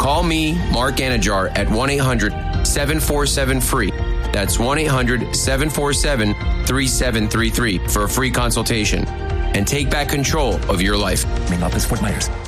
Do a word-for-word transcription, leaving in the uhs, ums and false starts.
Call me, Mark Anajar, at one eight hundred seven four seven free. That's one eight hundred seven four seven three seven three three for a free consultation. And take back control of your life. Main office, Fort Myers.